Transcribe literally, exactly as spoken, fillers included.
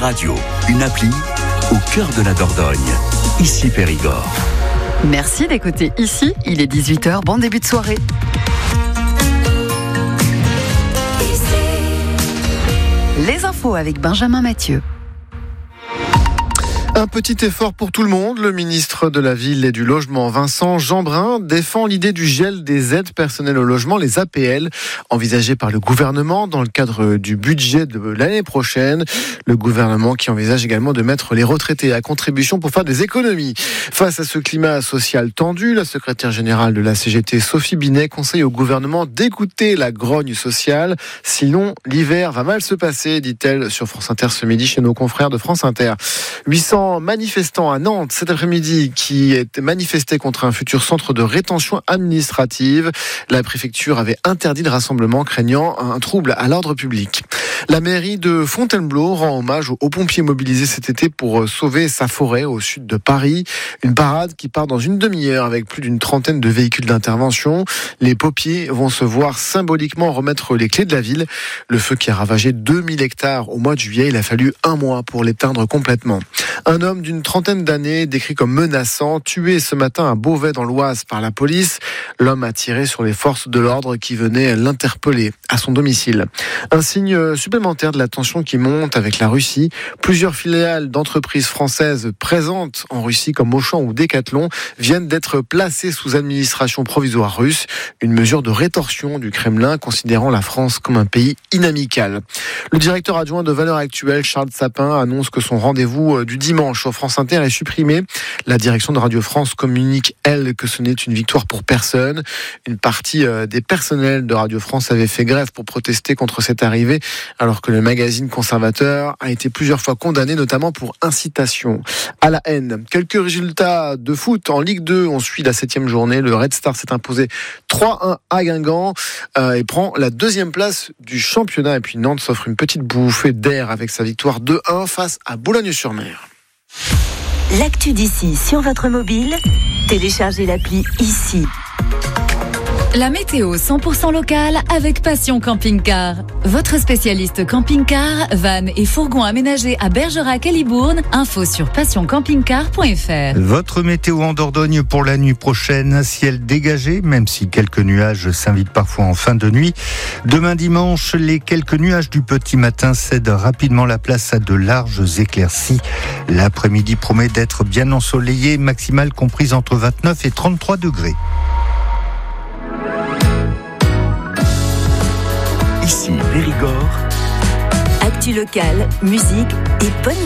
Radio, une appli au cœur de la Dordogne. Ici Périgord. Merci d'écouter Ici, il est dix-huit heures, bon début de soirée. Les infos avec Benjamin Mathieu. Un petit effort pour tout le monde. Le ministre de la Ville et du Logement, Vincent Jeanbrun, défend l'idée du gel des aides personnelles au logement, les A P L, envisagées par le gouvernement dans le cadre du budget de l'année prochaine. Le gouvernement qui envisage également de mettre les retraités à contribution pour faire des économies. Face à ce climat social tendu, la secrétaire générale de la C G T, Sophie Binet, conseille au gouvernement d'écouter la grogne sociale. Sinon, l'hiver va mal se passer, dit-elle sur France Inter ce midi chez nos confrères de France Inter. huit cents manifestants à Nantes cet après-midi qui étaient manifestés contre un futur centre de rétention administrative. La préfecture avait interdit le rassemblement craignant un trouble à l'ordre public. La mairie de Fontainebleau rend hommage aux pompiers mobilisés cet été pour sauver sa forêt au sud de Paris. Une parade qui part dans une demi-heure avec plus d'une trentaine de véhicules d'intervention. Les pompiers vont se voir symboliquement remettre les clés de la ville. Le feu qui a ravagé deux mille hectares au mois de juillet, il a fallu un mois pour l'éteindre complètement. Un homme d'une trentaine d'années, décrit comme menaçant, tué ce matin à Beauvais dans l'Oise par la police. L'homme a tiré sur les forces de l'ordre qui venaient l'interpeller à son domicile. Un signe supplémentaire de la tension qui monte avec la Russie. Plusieurs filiales d'entreprises françaises présentes en Russie comme Auchan ou Decathlon viennent d'être placées sous administration provisoire russe. Une mesure de rétorsion du Kremlin considérant la France comme un pays inamical. Le directeur adjoint de Valeurs Actuelles, Charles Sapin, annonce que son rendez-vous du dimanche sur France Inter est supprimé. La direction de Radio France communique, elle, que ce n'est une victoire pour personne. Une partie des personnels de Radio France avait fait grève pour protester contre cette arrivée, alors que le magazine conservateur a été plusieurs fois condamné, notamment pour incitation à la haine. Quelques résultats de foot en Ligue deux. On suit la septième journée. Le Red Star s'est imposé trois un à Guingamp euh, et prend la deuxième place du championnat. Et puis Nantes s'offre une petite bouffée d'air avec sa victoire deux un face à Boulogne-sur-Mer. L'actu d'ici sur votre mobile, téléchargez l'appli Ici. La météo cent pour cent locale avec Passion Camping-Car. Votre spécialiste camping-car, van et fourgon aménagés à Bergerac et Libourne. Info sur passion camping car point f r. Votre météo en Dordogne pour la nuit prochaine. Ciel dégagé, même si quelques nuages s'invitent parfois en fin de nuit. Demain dimanche, les quelques nuages du petit matin cèdent rapidement la place à de larges éclaircies. L'après-midi promet d'être bien ensoleillé, maximale comprise entre vingt-neuf et trente-trois degrés. Ici Périgord. Actu locale, musique et bonne